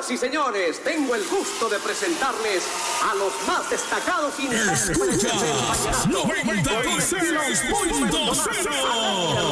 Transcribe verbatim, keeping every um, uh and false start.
Señoras y señores, tengo el gusto de presentarles a los más destacados intérpretes del vallenato. noventa y seis punto cero